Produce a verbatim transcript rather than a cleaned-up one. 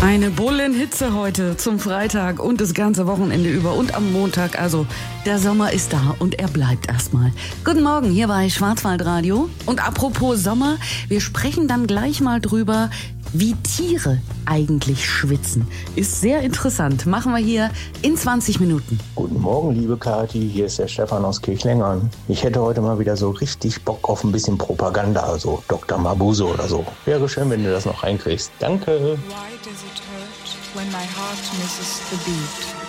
Eine Bullenhitze heute zum Freitag und das ganze Wochenende über und am Montag. Also der Sommer ist da und er bleibt erstmal. Guten Morgen hier bei Schwarzwaldradio. Und apropos Sommer, wir sprechen dann gleich mal drüber, wie Tiere eigentlich schwitzen. Ist sehr interessant. Machen wir hier in zwanzig Minuten. Guten Morgen, liebe Kathi. Hier ist der Stefan aus Kirchlengern. Ich hätte heute mal wieder so richtig Bock auf ein bisschen Propaganda, also Doktor Mabuse oder so. Wäre schön, wenn du das noch reinkriegst. Danke. Why does it hurt when my heart misses the beat?